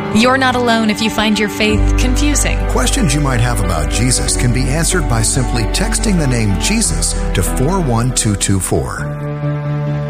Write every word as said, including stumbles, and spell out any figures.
You're not alone if you find your faith confusing. Questions you might have about Jesus can be answered by simply texting the name Jesus to four one two two four.